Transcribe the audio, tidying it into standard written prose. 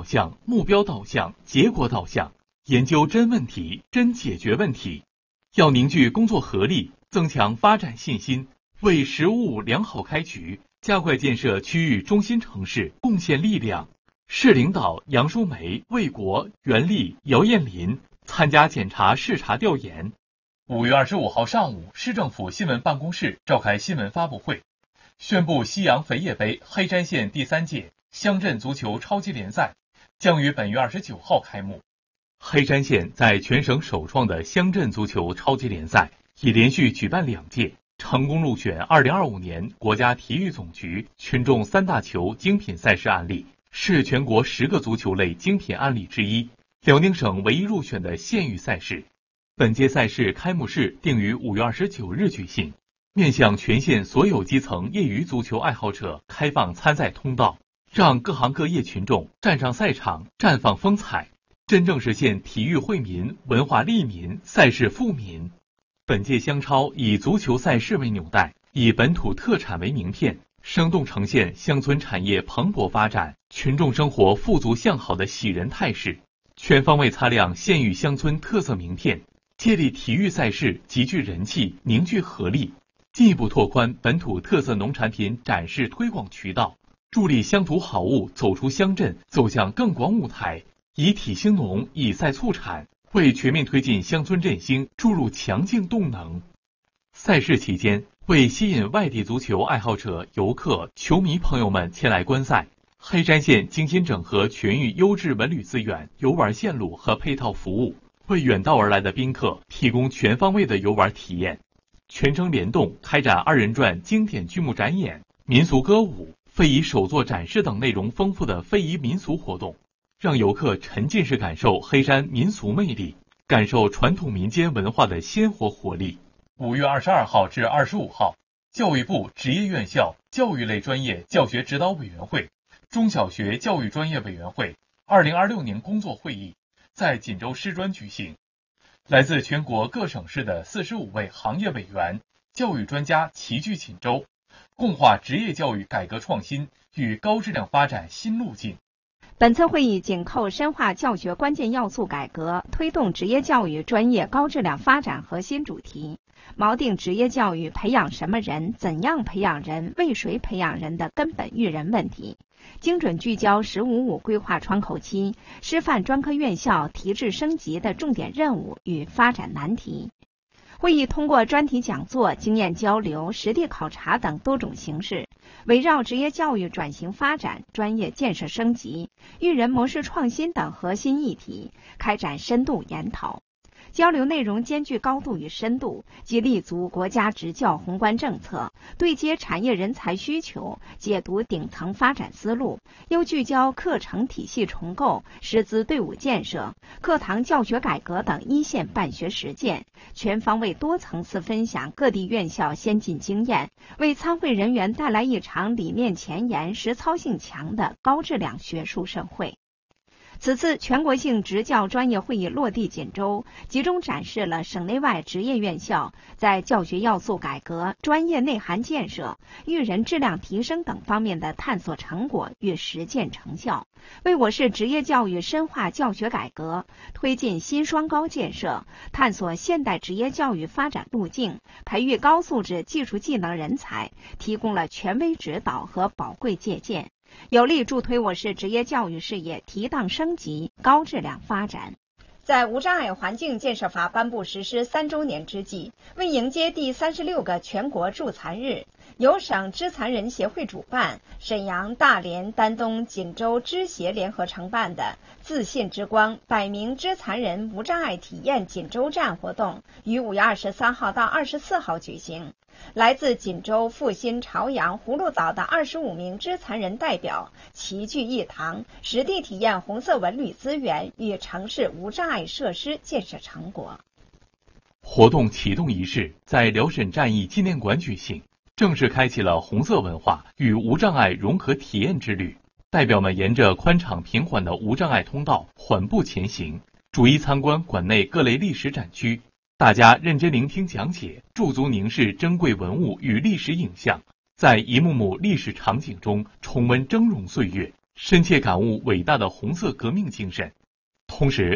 向、目标导向、结果导向，研究真问题、真解决问题。要凝聚工作合力，增强发展信心，为“十五五”良好开局，加快建设区域中心城市贡献力量。市领导杨淑梅、魏国、袁丽、姚艳林参加检查视察调研。5月25号上午，市政府新闻办公室召开新闻发布会，宣布西洋肥业杯黑山县第3届乡镇足球超级联赛将于本月29号开幕。黑山县在全省首创的乡镇足球超级联赛已连续举办2届，成功入选2025年国家体育总局群众3大球精品赛事案例，是全国10个足球类精品案例之一，辽宁省唯一入选的县域赛事。本届赛事开幕式定于5月29日举行，面向全县所有基层业余足球爱好者开放参赛通道，让各行各业群众站上赛场绽放风采，真正实现体育惠民、文化利民、赛事富民。本届乡超以足球赛事为纽带，以本土特产为名片，生动呈现乡村产业蓬勃发展、群众生活富足向好的喜人态势，全方位擦亮县域乡村特色名片，借力体育赛事集聚人气、凝聚合力，进一步拓宽本土特色农产品展示推广渠道，助力乡土好物走出乡镇，走向更广舞台，以体兴农，以赛促产，为全面推进乡村振兴注入强劲动能。赛事期间，为吸引外地足球爱好者、游客、球迷朋友们前来观赛，黑山县精心整合全域优质文旅资源、游玩线路和配套服务，为远道而来的宾客提供全方位的游玩体验。全程联动开展2人转经典剧目展演、民俗歌舞、非遗手作展示等内容丰富的非遗民俗活动，让游客沉浸式感受黑山民俗魅力，感受传统民间文化的鲜活活力。5月22号至25号，教育部职业院校教育类专业教学指导委员会、中小学教育专业委员会2026年工作会议在锦州师专举行。来自全国各省市的45位行业委员、教育专家齐聚锦州，共话职业教育改革创新与高质量发展新路径。 本次会议紧扣深化教学关键要素改革，推动职业教育专业高质量发展核心主题，锚定职业教育培养什么人、怎样培养人、为谁培养人的根本育人问题，精准聚焦“十五五”规划窗口期师范专科院校提质升级的重点任务与发展难题。会议通过专题讲座、经验交流、实地考察等多种形式，围绕职业教育转型发展、专业建设升级、育人模式创新等核心议题开展深度研讨。交流内容兼具高度与深度，既立足国家职教宏观政策，对接产业人才需求，解读顶层发展思路，又聚焦课程体系重构、师资队伍建设、课堂教学改革等一线办学实践，全方位多层次分享各地院校先进经验，为参会人员带来一场理念前沿、实操性强的高质量学术盛会。此次全国性职教专业会议落地锦州，集中展示了省内外职业院校在教学要素改革、专业内涵建设、育人质量提升等方面的探索成果与实践成效，为我市职业教育深化教学改革、推进新双高建设、探索现代职业教育发展路径、培育高素质技术技能人才提供了权威指导和宝贵借鉴，有力助推我市职业教育事业提档升级、高质量发展。在无障碍环境建设法颁布实施3周年之际，为迎接第36个全国助残日，由省肢残人协会主办，沈阳、大连、丹东、锦州肢协联合承办的自信之光100名肢残人无障碍体验锦州站活动于5月23号到24号举行。来自锦州、阜新、朝阳、葫芦岛的25名肢残人代表齐聚一堂，实地体验红色文旅资源与城市无障碍设施建设成果。 活动启动仪式在辽沈战役纪念馆举行，正式开启了红色文化与无障碍融合体验之旅。代表们沿着宽敞平缓的无障碍通道缓步前行，逐一参观馆内各类历史展区。大家认真聆听讲解，驻足凝视珍贵文物与历史影像，在一幕幕历史场景中重温峥嵘岁月， 深切感悟伟大的红色革命精神，同时